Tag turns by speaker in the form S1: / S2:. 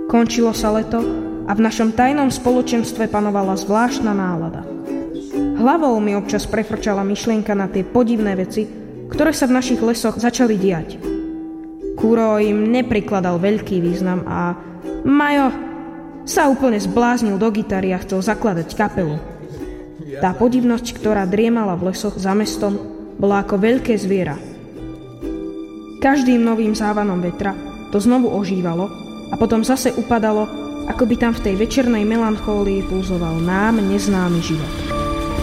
S1: Končilo sa leto a v našom tajnom spoločenstve panovala zvláštna nálada. Hlavou mi občas prefrčala myšlienka na tie podivné veci, ktoré sa v našich lesoch začali diať. Kuro im neprikladal veľký význam a Majo sa úplne zbláznil do gitary a chcel zakladať kapelu. Tá podivnosť, ktorá driemala v lesoch za mestom, bola ako veľké zviera. Každým novým závanom vetra to znovu ožívalo a potom zase upadalo, ako by tam v tej večernej melanchólii pulzoval nám neznámy život.